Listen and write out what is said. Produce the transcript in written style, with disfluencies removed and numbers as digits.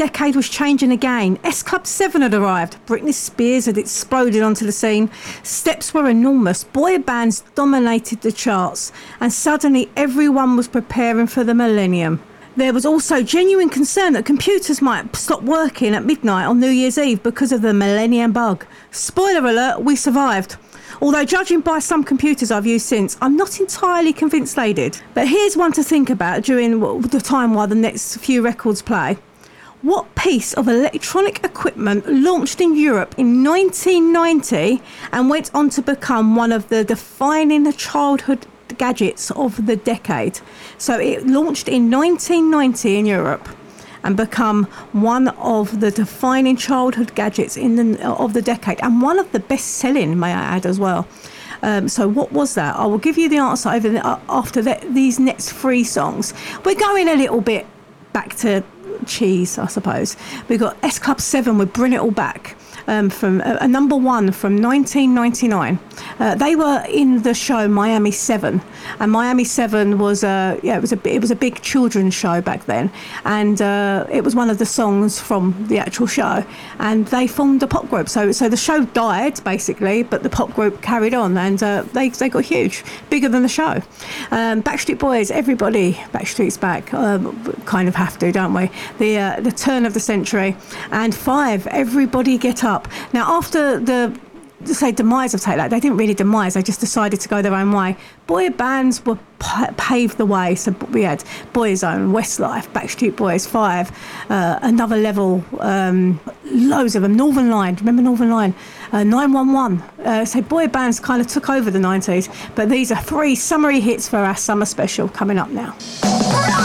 decade was changing again. S Club 7 had arrived. Britney Spears had exploded onto the scene. Steps were enormous. Boy bands dominated the charts. And suddenly everyone was preparing for the millennium. There was also genuine concern that computers might stop working at midnight on New Year's Eve because of the millennium bug. Spoiler alert, we survived. Although judging by some computers I've used since, I'm not entirely convinced they did. But here's one to think about during the time while the next few records play. What piece of electronic equipment launched in Europe in 1990 and went on to become one of the defining childhood gadgets of the decade? So it launched in 1990 in Europe and become one of the defining childhood gadgets of the decade, and one of the best-selling, may I add, as well. So what was that? I will give you the answer after these next three songs. We're going a little bit back to cheese, I suppose. We've got S Club 7 with Bring It All Back. From a number one from 1999. They were in the show Miami 7, and Miami 7 was it was a big children's show back then, and it was one of the songs from the actual show, and they formed a pop group. So the show died basically, but the pop group carried on, and they got huge, bigger than the show. Backstreet Boys, everybody, Backstreet's back. Kind of have to, don't we? The turn of the century, and Five, Everybody Get Up. Now, after the demise of Take That, they didn't really demise, they just decided to go their own way. Boy bands were paved the way. So we had Boyzone, Westlife, Backstreet Boys, Five, Another Level, loads of them. Northern Line, remember Northern Line? 911. So boy bands kind of took over the 90s, but these are three summary hits for our summer special coming up now.